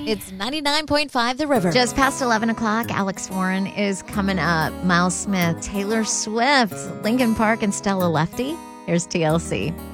It's 99.5 The River. Just past 11 o'clock, Alex Warren is coming up. Miles Smith, Taylor Swift, Linkin Park, and Stella Lefty. Here's TLC.